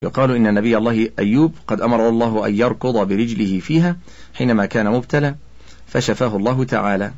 يقال إن نبي الله أيوب قد أمر الله أن يركض برجله فيها حينما كان مبتلى فشفاه الله تعالى.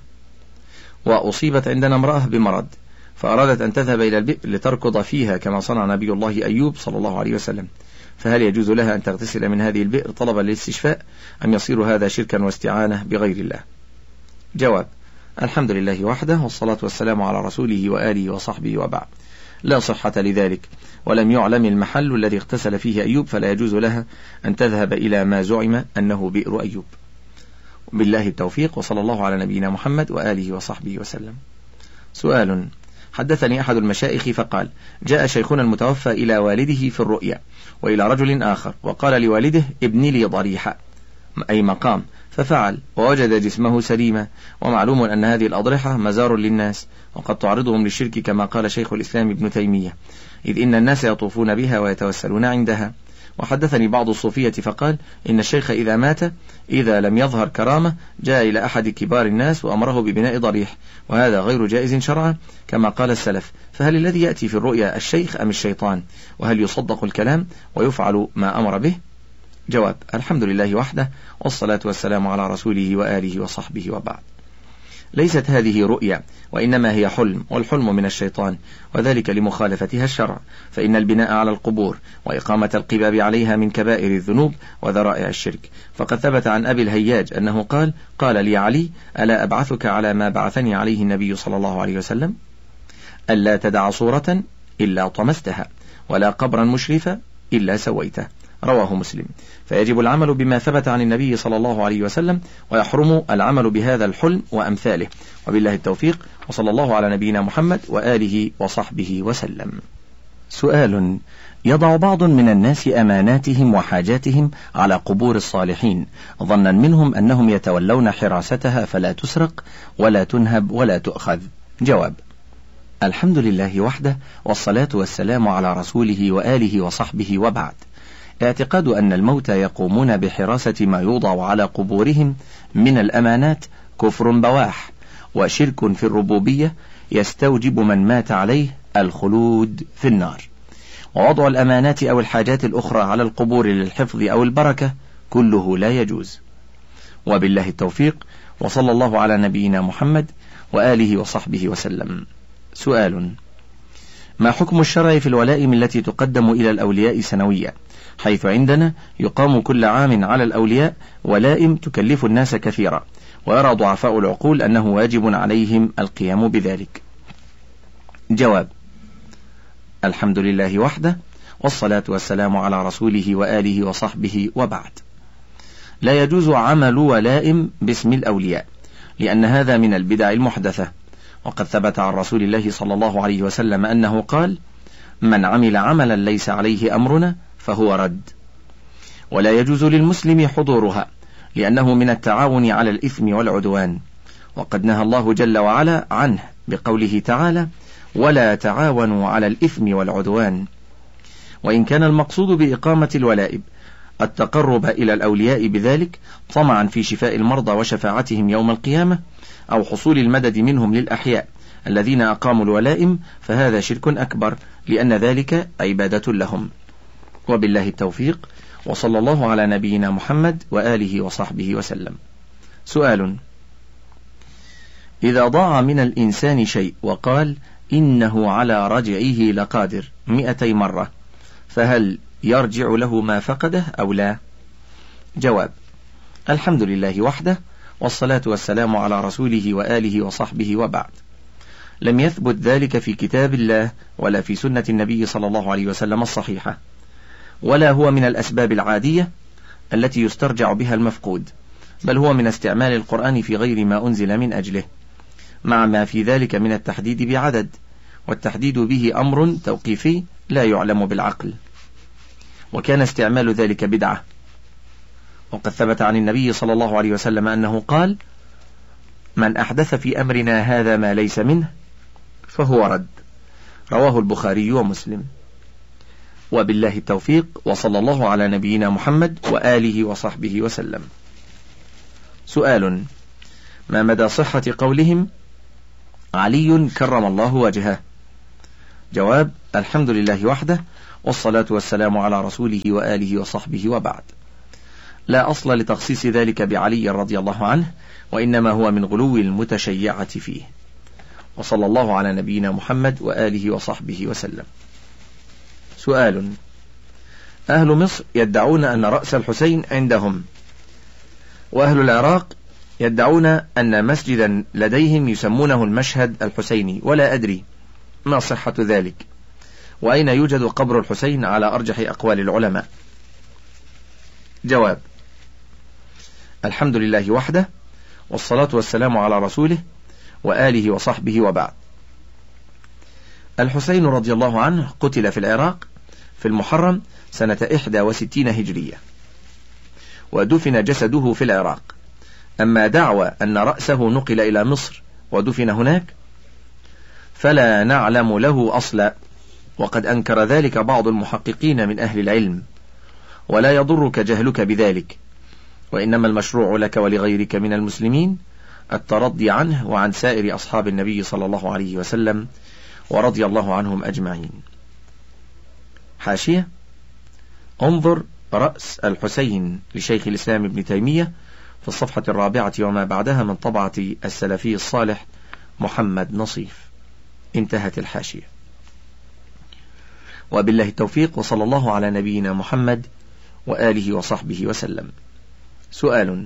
وأصيبت عندنا امرأة بمرض فأرادت أن تذهب إلى البئر لتركض فيها كما صنع نبي الله أيوب صلى الله عليه وسلم، فهل يجوز لها أن تغتسل من هذه البئر طلبا للاستشفاء أم يصير هذا شركا واستعانة بغير الله؟ جواب: الحمد لله وحده، والصلاة والسلام على رسوله وآله وصحبه، وبعد. لا صحة لذلك، ولم يعلم المحل الذي اغتسل فيه أيوب، فلا يجوز لها أن تذهب إلى ما زعم أنه بئر أيوب. بالله التوفيق، وصلى الله على نبينا محمد وآله وصحبه وسلم. سؤال: حدثني أحد المشايخ فقال: جاء شيخنا المتوفى إلى والده في الرؤيا وإلى رجل آخر وقال لوالده: ابني لي ضريحة أي مقام، ففعل ووجد جسمه سليما، ومعلوم أن هذه الأضرحة مزار للناس وقد تعرضهم للشرك كما قال شيخ الإسلام ابن تيمية، إذ إن الناس يطوفون بها ويتوسلون عندها. وحدثني بعض الصوفية فقال إن الشيخ إذا مات إذا لم يظهر كرامة جاء إلى أحد كبار الناس وأمره ببناء ضريح، وهذا غير جائز شرعا كما قال السلف، فهل الذي يأتي في الرؤيا الشيخ أم الشيطان؟ وهل يصدق الكلام ويفعل ما أمر به؟ جواب: الحمد لله وحده، والصلاة والسلام على رسوله وآله وصحبه، وبعد. ليست هذه رؤيا، وإنما هي حلم، والحلم من الشيطان، وذلك لمخالفتها الشرع، فإن البناء على القبور وإقامة القباب عليها من كبائر الذنوب وذرائع الشرك. فقد ثبت عن أبي الهياج أنه قال لي علي: ألا أبعثك على ما بعثني عليه النبي صلى الله عليه وسلم؟ ألا تدع صورة إلا طمستها، ولا قبرا مشرفا إلا سويته. رواه مسلم. فيجب العمل بما ثبت عن النبي صلى الله عليه وسلم، ويحرم العمل بهذا الحلم وأمثاله. وبالله التوفيق، وصلى الله على نبينا محمد وآله وصحبه وسلم. سؤال: يضع بعض من الناس أماناتهم وحاجاتهم على قبور الصالحين ظنا منهم أنهم يتولون حراستها فلا تسرق ولا تنهب ولا تؤخذ. جواب: الحمد لله وحده، والصلاة والسلام على رسوله وآله وصحبه، وبعد. اعتقاد أن الموتى يقومون بحراسة ما يوضع على قبورهم من الأمانات كفر بواح وشرك في الربوبية يستوجب من مات عليه الخلود في النار. ووضع الأمانات أو الحاجات الأخرى على القبور للحفظ أو البركة كله لا يجوز. وبالله التوفيق، وصلى الله على نبينا محمد وآله وصحبه وسلم. سؤال: ما حكم الشرع في الولائم التي تقدم إلى الأولياء سنويا، حيث عندنا يقام كل عام على الأولياء ولائم تكلف الناس كثيرا، ويرى ضعفاء العقول أنه واجب عليهم القيام بذلك؟ جواب: الحمد لله وحده، والصلاة والسلام على رسوله وآله وصحبه، وبعد. لا يجوز عمل ولائم باسم الأولياء، لأن هذا من البدع المحدثة، وقد ثبت عن رسول الله صلى الله عليه وسلم أنه قال: من عمل عملا ليس عليه أمرنا فهو رد. ولا يجوز للمسلم حضورها، لأنه من التعاون على الإثم والعدوان، وقد نهى الله جل وعلا عنه بقوله تعالى: ولا تعاونوا على الإثم والعدوان. وإن كان المقصود بإقامة الولائم التقرب إلى الأولياء بذلك طمعا في شفاء المرضى وشفاعتهم يوم القيامة، أو حصول المدد منهم للأحياء الذين أقاموا الولائم، فهذا شرك أكبر، لأن ذلك عبادة لهم. وبالله التوفيق، وصلى الله على نبينا محمد وآله وصحبه وسلم. سؤال: إذا ضاع من الإنسان شيء وقال إنه على رجعه لقادر 200 مرة، فهل يرجع له ما فقده أو لا؟ جواب: الحمد لله وحده، والصلاة والسلام على رسوله وآله وصحبه، وبعد. لم يثبت ذلك في كتاب الله ولا في سنة النبي صلى الله عليه وسلم الصحيحة، ولا هو من الأسباب العادية التي يسترجع بها المفقود، بل هو من استعمال القرآن في غير ما أنزل من أجله، مع ما في ذلك من التحديد بعدد، والتحديد به أمر توقيفي لا يعلم بالعقل، وكان استعمال ذلك بدعة. وقد ثبت عن النبي صلى الله عليه وسلم أنه قال: من أحدث في أمرنا هذا ما ليس منه فهو رد. رواه البخاري ومسلم. وبالله التوفيق، وصلى الله على نبينا محمد وآله وصحبه وسلم. سؤال: ما مدى صحة قولهم علي كرم الله وجهه؟ جواب: الحمد لله وحده، والصلاة والسلام على رسوله وآله وصحبه وبعد. لا أصل لتخصيص ذلك بعلي رضي الله عنه، وإنما هو من غلو المتشيعة فيه. وصلى الله على نبينا محمد وآله وصحبه وسلم. سؤال: أهل مصر يدعون أن رأس الحسين عندهم، وأهل العراق يدعون أن مسجدا لديهم يسمونه المشهد الحسيني، ولا أدري ما صحة ذلك، وأين يوجد قبر الحسين على أرجح أقوال العلماء. جواب: الحمد لله وحده، والصلاة والسلام على رسوله وآله وصحبه وبعد. الحسين رضي الله عنه قتل في العراق في المحرم سنة 61 هجرية، ودفن جسده في العراق. أما دعوى أن رأسه نقل إلى مصر ودفن هناك فلا نعلم له أصلا، وقد أنكر ذلك بعض المحققين من أهل العلم، ولا يضرك جهلك بذلك، وإنما المشروع لك ولغيرك من المسلمين الترضي عنه وعن سائر أصحاب النبي صلى الله عليه وسلم ورضي الله عنهم أجمعين. حاشية: انظر رأس الحسين لشيخ الإسلام ابن تيمية في الصفحة 4 وما بعدها من طبعة السلفي الصالح محمد نصيف. انتهت الحاشية. وبالله التوفيق، وصلى الله على نبينا محمد وآله وصحبه وسلم. سؤال: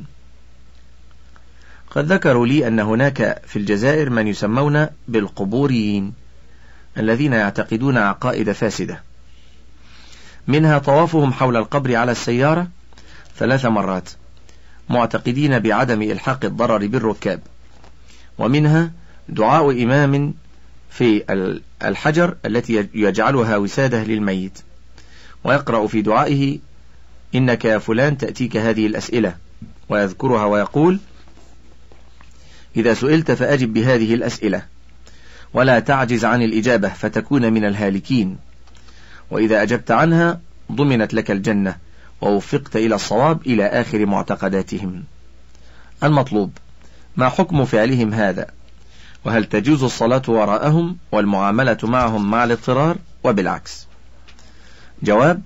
قد ذكروا لي أن هناك في الجزائر من يسمون بالقبوريين الذين يعتقدون عقائد فاسدة، منها طوافهم حول القبر على السيارة 3 مرات معتقدين بعدم إلحاق الضرر بالركاب، ومنها دعاء إمام في الحجر التي يجعلها وسادة للميت، ويقرأ في دعائه: إنك يا فلان تأتيك هذه الأسئلة، ويذكرها ويقول: إذا سئلت فأجب بهذه الأسئلة، ولا تعجز عن الإجابة فتكون من الهالكين، وإذا أجبت عنها ضمنت لك الجنة ووفقت إلى الصواب، إلى آخر معتقداتهم. المطلوب: ما حكم فعلهم هذا؟ وهل تجوز الصلاة وراءهم والمعاملة معهم مع الاضطرار وبالعكس؟ جواب: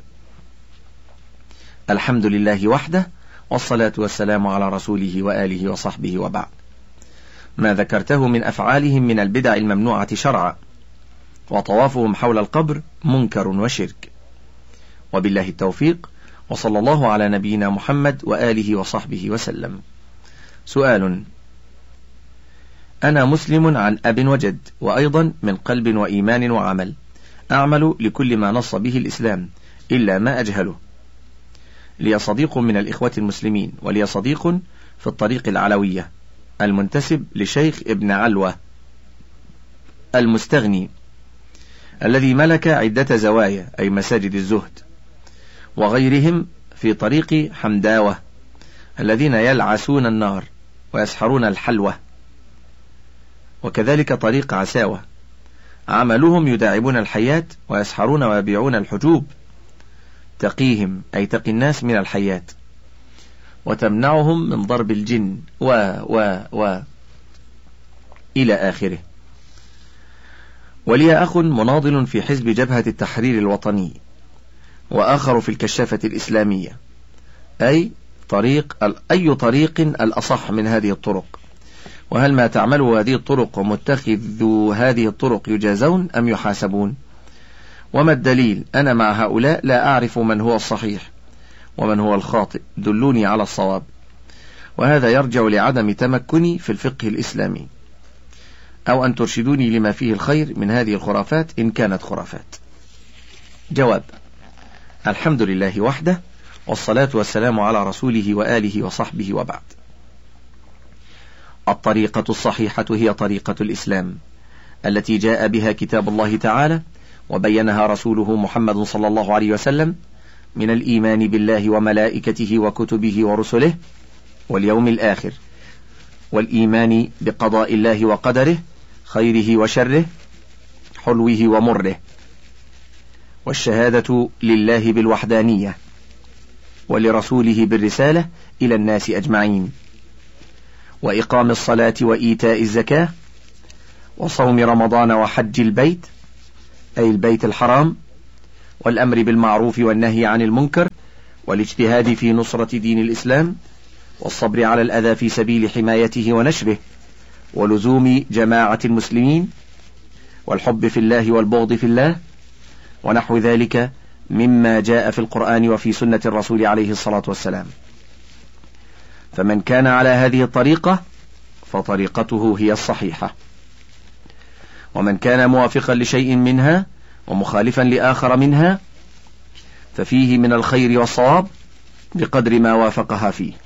الحمد لله وحده، والصلاة والسلام على رسوله وآله وصحبه وبعد. ما ذكرته من أفعالهم من البدع الممنوعة شرعا، وطوافهم حول القبر منكر وشرك. وبالله التوفيق، وصلى الله على نبينا محمد وآله وصحبه وسلم. سؤال: أنا مسلم عن أب وجد، وأيضا من قلب وإيمان وعمل، أعمل لكل ما نص به الإسلام إلا ما أجهله. لي صديق من الإخوة المسلمين، ولي صديق في الطريق العلوية المنتسب لشيخ ابن علوة المستغني الذي ملك عدة زوايا أي مساجد الزهد، وغيرهم في طريق حمداوة الذين يلعسون النار ويسحرون الحلوة، وكذلك طريق عساوة عملهم يداعبون الحيات ويسحرون ويبيعون الحجوب، تقيهم أي تقي الناس من الحيات وتمنعهم من ضرب الجن إلى آخره. ولي أخ مناضل في حزب جبهة التحرير الوطني، وآخر في الكشافة الإسلامية. أي طريق الأصح من هذه الطرق؟ وهل ما تعمله هذه الطرق ومتخذو هذه الطرق يجازون أم يحاسبون؟ وما الدليل؟ أنا مع هؤلاء لا أعرف من هو الصحيح ومن هو الخاطئ، دلوني على الصواب. وهذا يرجع لعدم تمكني في الفقه الإسلامي، أو أن ترشدوني لما فيه الخير من هذه الخرافات إن كانت خرافات. جواب: الحمد لله وحده، والصلاة والسلام على رسوله وآله وصحبه وبعد. الطريقة الصحيحة هي طريقة الإسلام التي جاء بها كتاب الله تعالى وبينها رسوله محمد صلى الله عليه وسلم من الإيمان بالله وملائكته وكتبه ورسله واليوم الآخر، والإيمان بقضاء الله وقدره خيره وشره حلوه ومره، والشهادة لله بالوحدانية ولرسوله بالرسالة إلى الناس أجمعين، وإقام الصلاة وإيتاء الزكاة وصوم رمضان وحج البيت أي البيت الحرام والأمر بالمعروف والنهي عن المنكر، والاجتهاد في نصرة دين الإسلام، والصبر على الأذى في سبيل حمايته ونشره، ولزوم جماعة المسلمين، والحب في الله والبغض في الله، ونحو ذلك مما جاء في القرآن وفي سنة الرسول عليه الصلاة والسلام. فمن كان على هذه الطريقة فطريقته هي الصحيحة، ومن كان موافقا لشيء منها ومخالفا لآخر منها ففيه من الخير والصواب بقدر ما وافقها فيه.